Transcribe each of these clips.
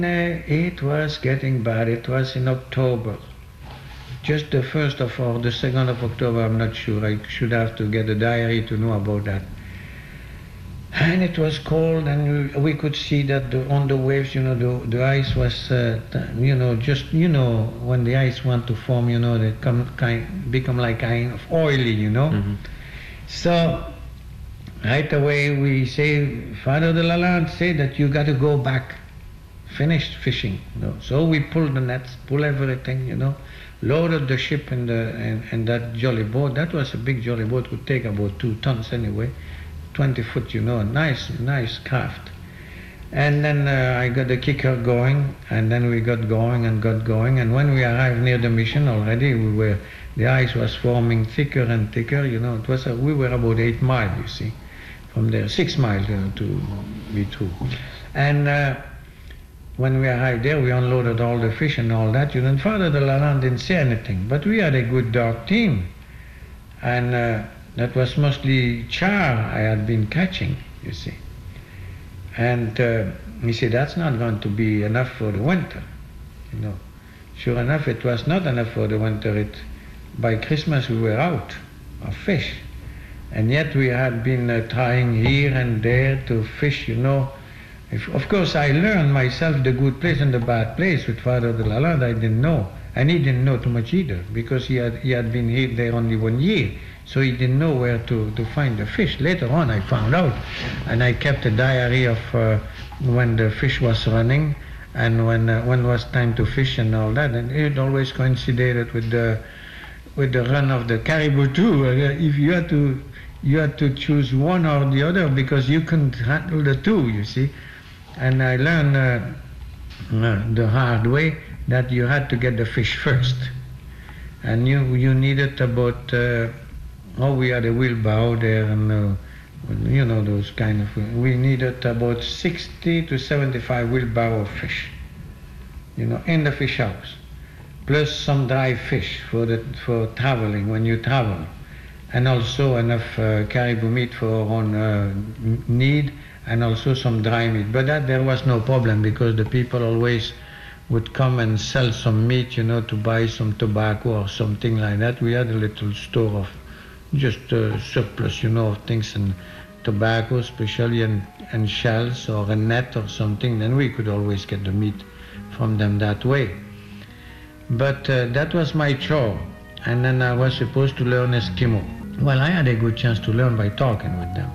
It was getting bad. It was in October. Just the 1st of or the 2nd of October, I'm not sure. I should have to get a diary to know about that. And it was cold, and we could see that on the waves, the ice was, when the ice want to form, they become like kind of oily, Mm-hmm. So right away we say, Father de Lalande said that you got to go back. Finished fishing. So we pulled the nets, pull everything, loaded the ship in that jolly boat. That was a big jolly boat, could take about 2 tons anyway, 20 foot, a nice craft. And then I got the kicker going, and then we got going, and when we arrived near the mission already, the ice was forming thicker and thicker, we were about 8 miles, you see, from there, 6 miles to be true. And when we arrived there, we unloaded all the fish and all that. Father de Lalande didn't say anything, but we had a good dog team, and that was mostly char I had been catching, you see. And he said, that's not going to be enough for the winter, Sure enough, it was not enough for the winter. By Christmas we were out of fish, and yet we had been trying here and there to fish, Of course, I learned myself the good place and the bad place with Father de Lalande. I didn't know, and he didn't know too much either, because he had been here there only 1 year, so he didn't know where to find the fish. Later on, I found out, and I kept a diary of when the fish was running and when was time to fish and all that, and it always coincided with the run of the caribou too. If you had to choose one or the other, because you couldn't handle the two, you see. And I learned the hard way that you had to get the fish first. And you needed about, we had a wheelbarrow there, and those kind of, we needed about 60 to 75 wheelbarrow of fish, in the fish house, plus some dry fish for traveling when you travel, and also enough caribou meat for our own need, and also some dry meat. But that there was no problem, because the people always would come and sell some meat, to buy some tobacco or something like that. We had a little store of just surplus, of things, and tobacco especially, and shells or a net or something. Then we could always get the meat from them that way. But that was my chore. And then I was supposed to learn Eskimo. Well, I had a good chance to learn by talking with them.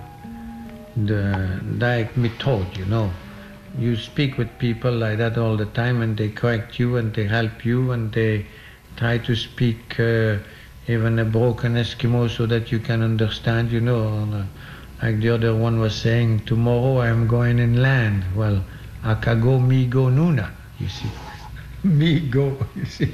The direct method, You speak with people like that all the time, and they correct you and they help you, and they try to speak even a broken Eskimo so that you can understand, Like the other one was saying, tomorrow I am going inland. Well, Akago mi go nuna, you see. Me go, you see.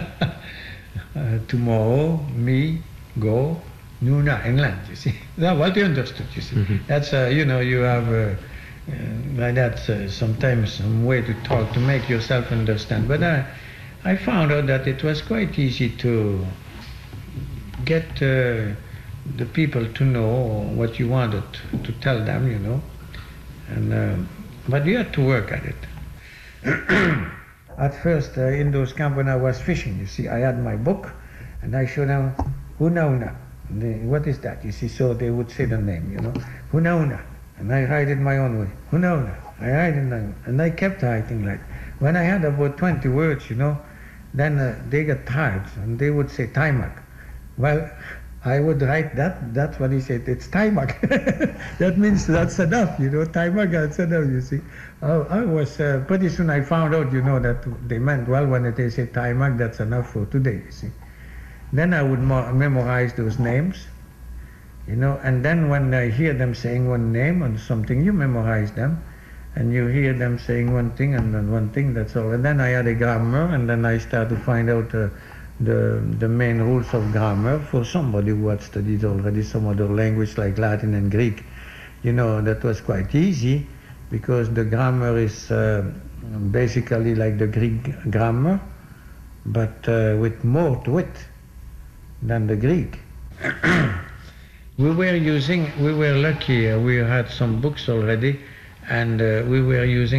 Tomorrow, me go nuna, inland, you see. That's what you understood, you see. Mm-hmm. That's, you have like that sometimes some way to talk to make yourself understand. But I found out that it was quite easy to get the people to know what you wanted to tell them, And but you had to work at it. At first, in those camps when I was fishing, you see, I had my book, and I showed them Huna Huna. What is that? You see, so they would say the name, Huna Huna. And I write it my own way. Huna Huna. I write it my own. And I kept writing like. When I had about 20 words, then they got tired, and they would say Taimak. Well, I would write that. That's what he said. It's Taimak. That means that's enough, Taimak, that's enough, you see. I was, pretty soon I found out, that they meant, well, when they say Taimak, that's enough for today, you see. Then I would memorize those names, and then when I hear them saying one name or something, you memorize them, and you hear them saying one thing and then one thing, that's all. And then I had a grammar, and then I started to find out the main rules of grammar for somebody who had studied already some other language like Latin and Greek. That was quite easy, because the grammar is basically like the Greek grammar, but with more to it than the Greek. We were lucky, we had some books already, and we were using